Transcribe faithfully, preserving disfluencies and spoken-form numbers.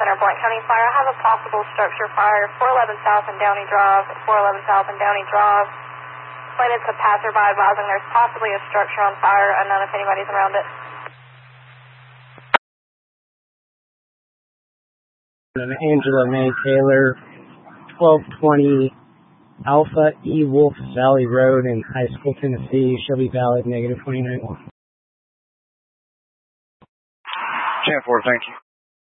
Center, Blount County Fire. I have a possible structure fire, four eleven South and Downey Drive, four eleven South and Downey Drive. Explained to passerby advising there's possibly a structure on fire, unknown if anybody's around it. Angela May Taylor, twelve twenty Alpha E. Wolf Valley Road in High School, Tennessee. Shall be valid, negative twenty-nine one. ten four, thank you.